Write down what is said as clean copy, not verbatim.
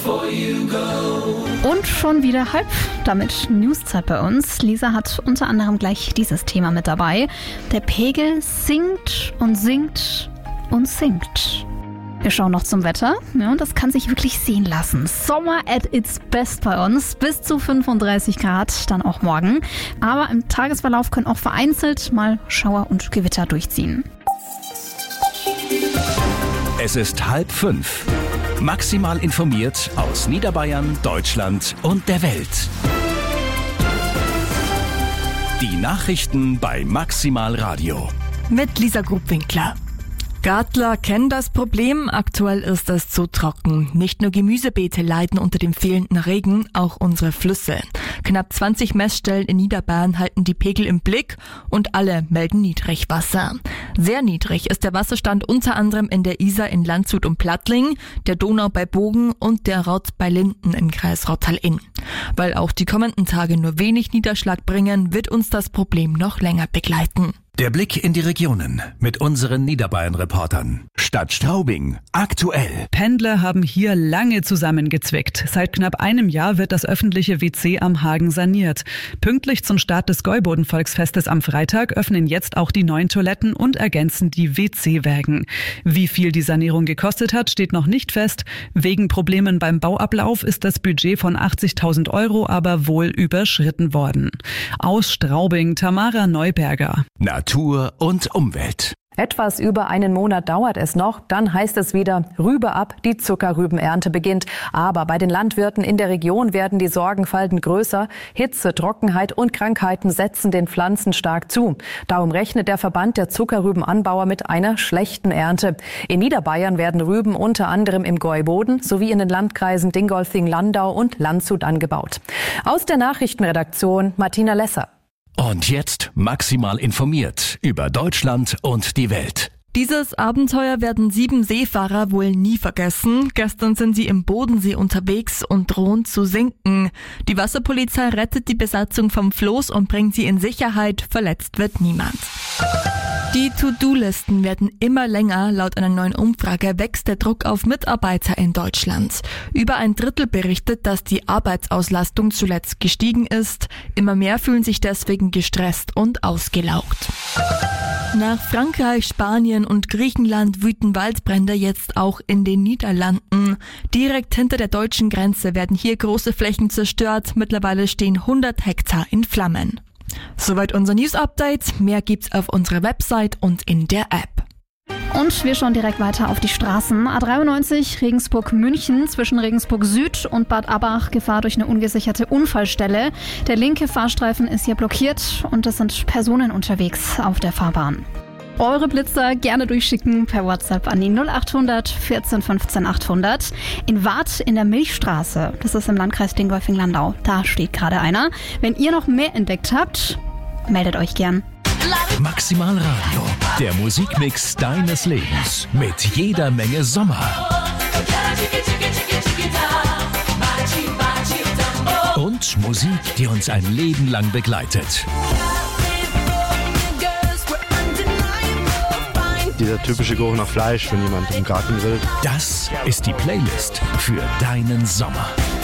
Und schon wieder halb damit Newszeit bei uns. Lisa hat unter anderem gleich dieses Thema mit dabei. Der Pegel sinkt und sinkt und sinkt. Wir schauen noch zum Wetter. Ja, und das kann sich wirklich sehen lassen. Sommer at its best bei uns. Bis zu 35 Grad, dann auch morgen. Aber im Tagesverlauf können auch vereinzelt mal Schauer und Gewitter durchziehen. Es ist 4:30. Maximal informiert aus Niederbayern, Deutschland und der Welt. Die Nachrichten bei Maximal Radio. Mit Lisa Grubwinkler. Gartler kennen das Problem, aktuell ist es zu trocken. Nicht nur Gemüsebeete leiden unter dem fehlenden Regen, auch unsere Flüsse. Knapp 20 Messstellen in Niederbayern halten die Pegel im Blick und alle melden Niedrigwasser. Sehr niedrig ist der Wasserstand unter anderem in der Isar in Landshut und Plattling, der Donau bei Bogen und der Rott bei Linden im Kreis Rottal-Inn. Weil auch die kommenden Tage nur wenig Niederschlag bringen, wird uns das Problem noch länger begleiten. Der Blick in die Regionen mit unseren Niederbayern-Reportern. Stadt Straubing, aktuell. Pendler haben hier lange zusammengezwickt. Seit knapp einem Jahr wird das öffentliche WC am Hagen saniert. Pünktlich zum Start des Gäuboden-Volksfestes am Freitag öffnen jetzt auch die neuen Toiletten und ergänzen die WC-Wägen. Wie viel die Sanierung gekostet hat, steht noch nicht fest. Wegen Problemen beim Bauablauf ist das Budget von 80.000 € aber wohl überschritten worden. Aus Straubing, Tamara Neuberger. Natur und Umwelt. Etwas über einen Monat dauert es noch, dann heißt es wieder Rübe ab, die Zuckerrübenernte beginnt. Aber bei den Landwirten in der Region werden die Sorgenfalten größer. Hitze, Trockenheit und Krankheiten setzen den Pflanzen stark zu. Darum rechnet der Verband der Zuckerrübenanbauer mit einer schlechten Ernte. In Niederbayern werden Rüben unter anderem im Gäuboden sowie in den Landkreisen Dingolfing-Landau und Landshut angebaut. Aus der Nachrichtenredaktion Martina Lesser. Und jetzt maximal informiert über Deutschland und die Welt. Dieses Abenteuer werden 7 Seefahrer wohl nie vergessen. Gestern sind sie im Bodensee unterwegs und drohen zu sinken. Die Wasserpolizei rettet die Besatzung vom Floß und bringt sie in Sicherheit. Verletzt wird niemand. Die To-Do-Listen werden immer länger. Laut einer neuen Umfrage wächst der Druck auf Mitarbeiter in Deutschland. Über ein Drittel berichtet, dass die Arbeitsauslastung zuletzt gestiegen ist. Immer mehr fühlen sich deswegen gestresst und ausgelaugt. Nach Frankreich, Spanien und Griechenland wüten Waldbrände jetzt auch in den Niederlanden. Direkt hinter der deutschen Grenze werden hier große Flächen zerstört. Mittlerweile stehen 100 Hektar in Flammen. Soweit unser News-Update. Mehr gibt's auf unserer Website und in der App. Und wir schauen direkt weiter auf die Straßen. A93 Regensburg-München zwischen Regensburg Süd und Bad Abbach Gefahr durch eine ungesicherte Unfallstelle. Der linke Fahrstreifen ist hier blockiert und es sind Personen unterwegs auf der Fahrbahn. Eure Blitzer gerne durchschicken per WhatsApp an die 0800 14 15 800. In Waadt in der Milchstraße, das ist im Landkreis Dingolfing-Landau, da steht gerade einer. Wenn ihr noch mehr entdeckt habt, meldet euch gern. Maximal Radio, der Musikmix deines Lebens mit jeder Menge Sommer. Und Musik, die uns ein Leben lang begleitet. Dieser typische Geruch nach Fleisch, wenn jemand im Garten grillt. Das ist die Playlist für deinen Sommer.